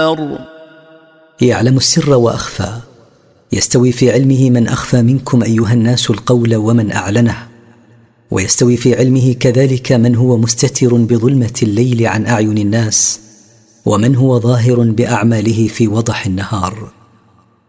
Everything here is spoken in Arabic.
والنهار. يعلم السر وأخفى، يستوي في علمه من أخفى منكم أيها الناس القول ومن أعلنه، ويستوي في علمه كذلك من هو مستتر بظلمة الليل عن أعين الناس، ومن هو ظاهر بأعماله في وضح النهار.